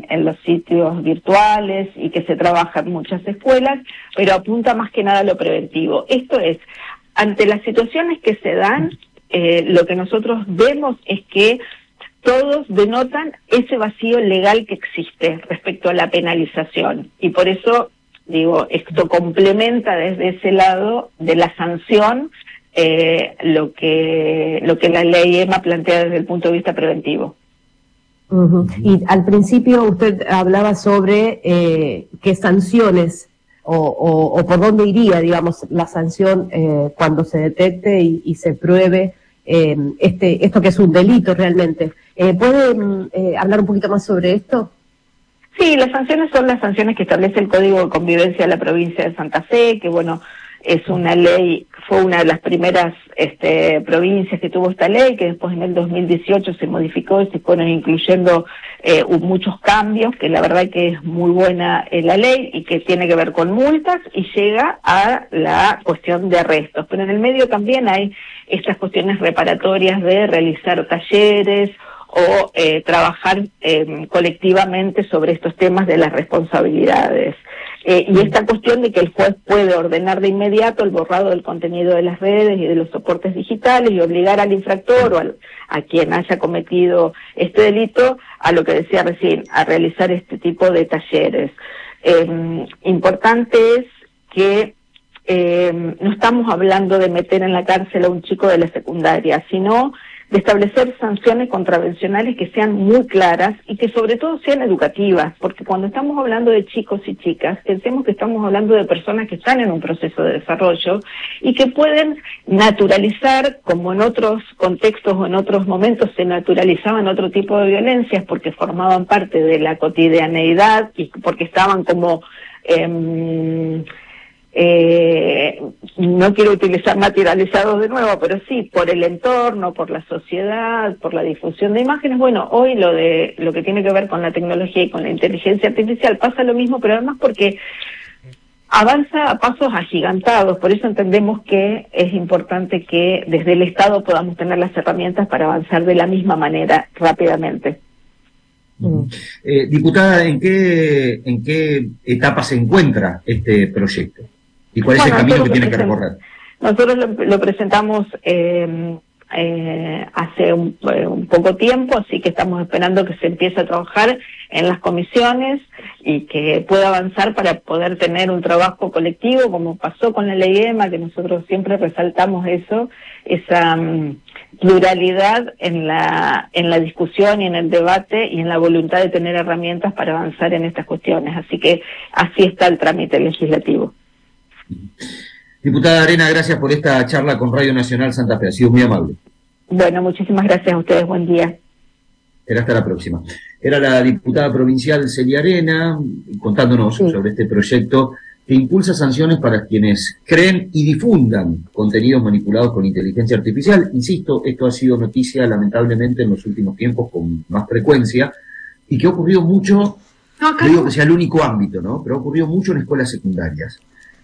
en los sitios virtuales y que se trabaja en muchas escuelas, pero apunta más que nada a lo preventivo. Esto es, ante las situaciones que se dan, lo que nosotros vemos es que todos denotan ese vacío legal que existe respecto a la penalización. Y por eso, digo, esto complementa desde ese lado de la sanción lo que la ley EMA plantea desde el punto de vista preventivo. Y al principio usted hablaba sobre qué sanciones o por dónde iría, digamos, la sanción cuando se detecte y se pruebe esto que es un delito realmente. ¿Pueden hablar un poquito más sobre esto? Sí, las sanciones son las sanciones que establece el Código de Convivencia de la provincia de Santa Fe, que bueno, es una ley, fue una de las primeras provincias que tuvo esta ley, que después en el 2018 se modificó y se fueron incluyendo muchos cambios, que la verdad que es muy buena la ley y que tiene que ver con multas y llega a la cuestión de arrestos. Pero en el medio también hay estas cuestiones reparatorias de realizar talleres o trabajar colectivamente sobre estos temas de las responsabilidades. Y esta cuestión de que el juez puede ordenar de inmediato el borrado del contenido de las redes y de los soportes digitales y obligar al infractor o a quien haya cometido este delito, a lo que decía recién, a realizar este tipo de talleres. Importante es que no estamos hablando de meter en la cárcel a un chico de la secundaria, sino de establecer sanciones contravencionales que sean muy claras y que sobre todo sean educativas, porque cuando estamos hablando de chicos y chicas, pensemos que estamos hablando de personas que están en un proceso de desarrollo y que pueden naturalizar, como en otros contextos o en otros momentos se naturalizaban otro tipo de violencias porque formaban parte de la cotidianeidad y porque estaban como no quiero utilizar naturalizados de nuevo, pero sí, por el entorno, por la sociedad, por la difusión de imágenes. Bueno, hoy lo que tiene que ver con la tecnología y con la inteligencia artificial pasa lo mismo, pero además porque avanza a pasos agigantados. Por eso entendemos que es importante que desde el Estado podamos tener las herramientas para avanzar de la misma manera rápidamente. Diputada, ¿en qué etapa se encuentra este proyecto? ¿Y cuál es el camino que tiene que recorrer? Nosotros lo presentamos hace un poco tiempo, así que estamos esperando que se empiece a trabajar en las comisiones y que pueda avanzar para poder tener un trabajo colectivo, como pasó con la ley EMA, que nosotros siempre resaltamos eso, esa pluralidad en la discusión y en el debate y en la voluntad de tener herramientas para avanzar en estas cuestiones. Así que así está el trámite legislativo. Diputada Arena, gracias por esta charla con Radio Nacional Santa Fe, ha sido muy amable. Bueno, muchísimas gracias a ustedes, buen día. Será hasta la próxima. Era la diputada provincial Celia Arena contándonos sobre este proyecto que impulsa sanciones para quienes creen y difundan contenidos manipulados con inteligencia artificial. Insisto, esto ha sido noticia lamentablemente en los últimos tiempos con más frecuencia y que ha ocurrido mucho, no digo que sea el único ámbito, ¿no? Pero ha ocurrido mucho en escuelas secundarias.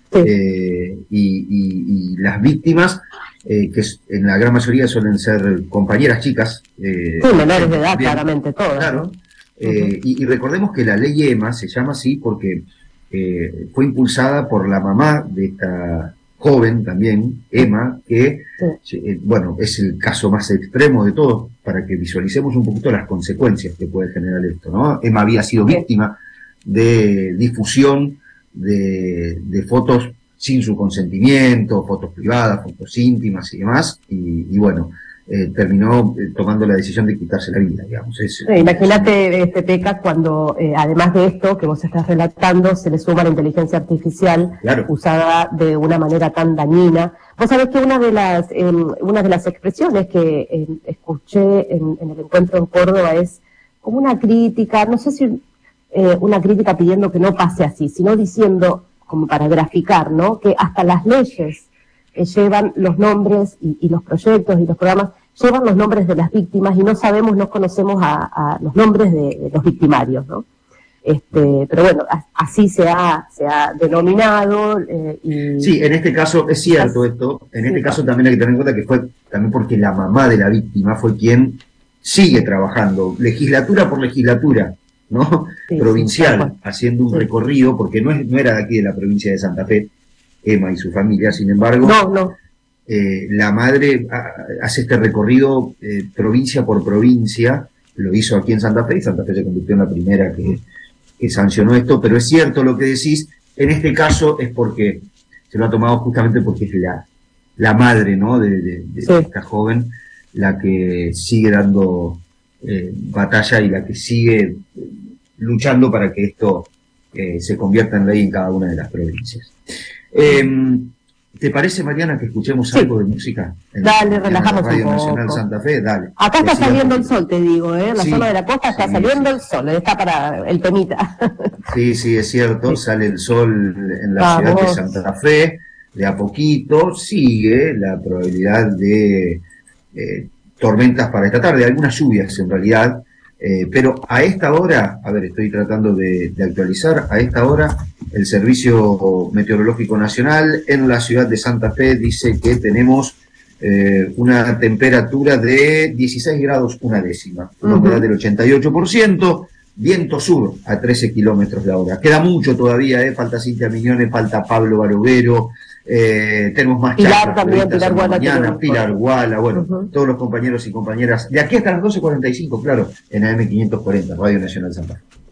Y las víctimas, que en la gran mayoría suelen ser compañeras chicas. Menores de edad, claramente, todas. Claro. Y recordemos que la ley EMA se llama así porque fue impulsada por la mamá de esta joven también, Emma, que, bueno, es el caso más extremo de todos, para que visualicemos un poquito las consecuencias que puede generar esto, ¿no? Emma había sido víctima de difusión de fotos sin su consentimiento, fotos privadas, fotos íntimas y demás, y bueno, terminó tomando la decisión de quitarse la vida, digamos. Imagínate, Peca, cuando además de esto que vos estás relatando, se le suma la inteligencia artificial, claro, usada de una manera tan dañina. Vos sabés que una de las expresiones que escuché en el encuentro en Córdoba es como una crítica, no sé si una crítica pidiendo que no pase así, sino diciendo, como para graficar, ¿no?, que hasta las leyes llevan los nombres y los proyectos y los programas llevan los nombres de las víctimas y no conocemos a los nombres de los victimarios, ¿no? Pero bueno, así se ha denominado. Sí, en este caso es cierto esto, en este caso también hay que tener en cuenta que fue también porque la mamá de la víctima fue quien sigue trabajando, legislatura por legislatura, ¿no? Sí, Provincial, sí, haciendo un sí. recorrido, porque no era de aquí de la provincia de Santa Fe, Emma y su familia, sin embargo, No. la madre hace este recorrido provincia por provincia, lo hizo aquí en Santa Fe, y Santa Fe se convirtió en la primera que sancionó esto, pero es cierto lo que decís, en este caso es porque se lo ha tomado justamente porque es la madre, ¿no? de esta joven, la que sigue dando batalla y la que sigue luchando para que esto se convierta en ley en cada una de las provincias. ¿Te parece, Mariana, que escuchemos algo de música? Dale, relajamos un Radio poco. Nacional Santa Fe, dale. Acá está saliendo el sol, te digo, en la zona de la costa está saliendo el sol, está para el temita. Sí, es cierto, sale el sol en la ciudad de Santa Fe, de a poquito sigue la probabilidad de tormentas para esta tarde, algunas lluvias en realidad, pero a esta hora, a ver, estoy tratando de actualizar, a esta hora el Servicio Meteorológico Nacional en la ciudad de Santa Fe dice que tenemos una temperatura de 16 grados una décima, una humedad del 88%, viento sur a 13 kilómetros la hora. Queda mucho todavía, falta Cintia Miñones, falta Pablo Barovero, tenemos más Pilar también, Pilar Guala. Mañana, Pilar Guala, bueno, todos los compañeros y compañeras de aquí hasta las 12:45, claro, en AM 540, Radio Nacional Santa Fe.